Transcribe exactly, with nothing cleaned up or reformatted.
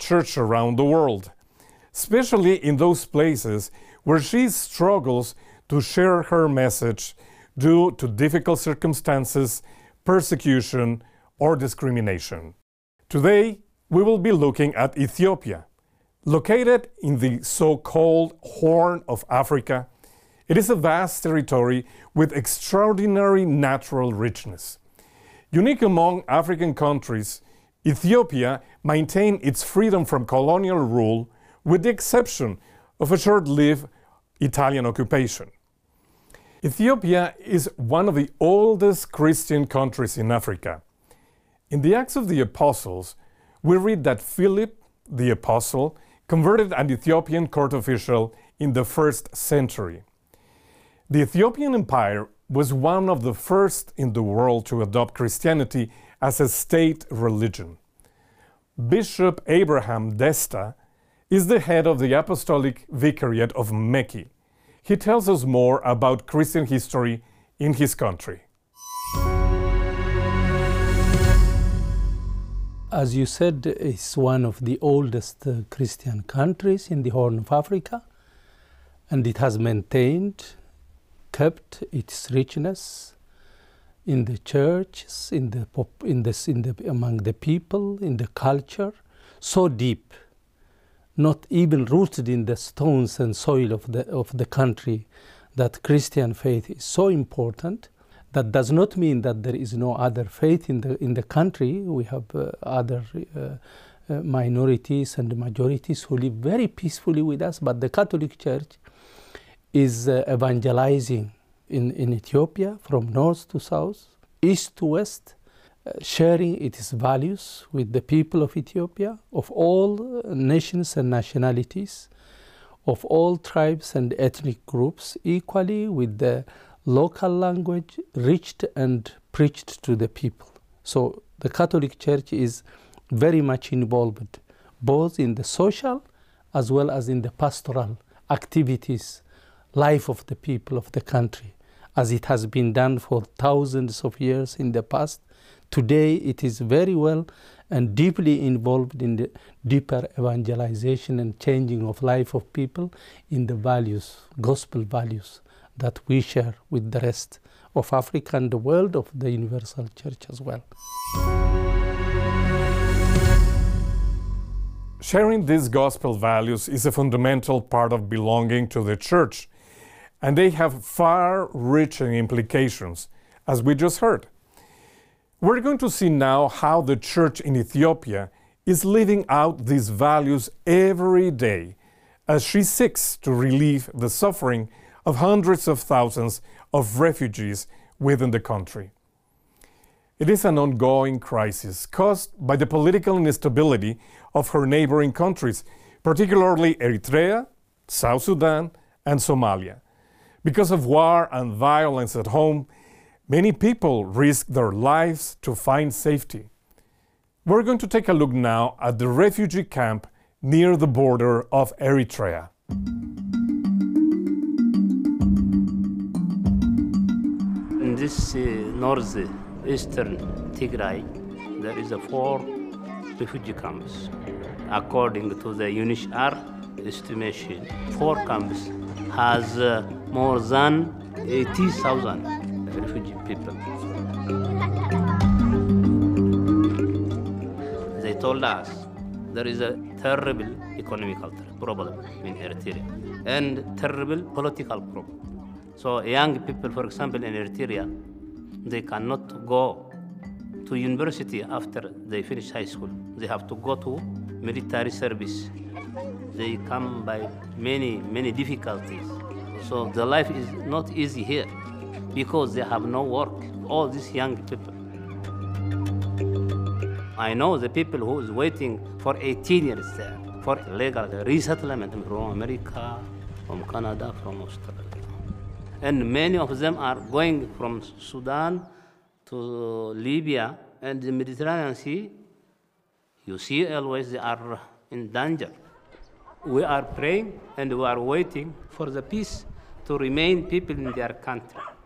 church around the world, especially in those places where she struggles to share her message due to difficult circumstances, persecution, or discrimination. Today, we will be looking at Ethiopia. Located in the so-called Horn of Africa, it is a vast territory with extraordinary natural richness. Unique among African countries, Ethiopia maintained its freedom from colonial rule with the exception of a short-lived Italian occupation. Ethiopia is one of the oldest Christian countries in Africa. In the Acts of the Apostles, we read that Philip, the apostle, converted an Ethiopian court official in the first century. The Ethiopian Empire was one of the first in the world to adopt Christianity as a state religion. Bishop Abraham Desta is the head of the Apostolic Vicariate of Mekki. He tells us more about Christian history in his country. As you said, it's one of the oldest uh, Christian countries in the Horn of Africa, and it has maintained, kept its richness in the churches, in the, pop, in the, in the, among the people, in the culture, so deep, not even rooted in the stones and soil of the, of the country, that Christian faith is so important. That does not mean that there is no other faith in the, in the country. We have uh, other uh, uh, minorities and majorities who live very peacefully with us, but the Catholic Church is uh, evangelizing in, in Ethiopia from north to south, east to west, uh, sharing its values with the people of Ethiopia, of all uh, nations and nationalities, of all tribes and ethnic groups, equally with the local language reached and preached to the people. So the Catholic Church is very much involved, both in the social as well as in the pastoral activities, life of the people of the country, as it has been done for thousands of years in the past. Today it is very well and deeply involved in the deeper evangelization and changing of life of people in the values, gospel values, that we share with the rest of Africa and the world of the Universal Church as well. Sharing these gospel values is a fundamental part of belonging to the Church, and they have far-reaching implications, as we just heard. We're going to see now how the Church in Ethiopia is living out these values every day as she seeks to relieve the suffering of hundreds of thousands of refugees within the country. It is an ongoing crisis caused by the political instability of her neighboring countries, particularly Eritrea, South Sudan, and Somalia. Because of war and violence at home, many people risk their lives to find safety. We're going to take a look now at the refugee camp near the border of Eritrea. In this uh, northeastern Tigray, there is a four refugee camps. According to the U N H C R estimation, four camps has uh, more than eighty thousand refugee people. They told us there is a terrible economical problem in Eritrea and terrible political problem. So young people, for example, in Eritrea, they cannot go to university after they finish high school. They have to go to military service. They come by many, many difficulties. So the life is not easy here because they have no work, all these young people. I know the people who is waiting for eighteen years there for legal resettlement from America, from Canada, from Australia. And many of them are going from Sudan to Libya and the Mediterranean Sea. You see always they are in danger. We are praying and we are waiting for the peace to remain people in their country.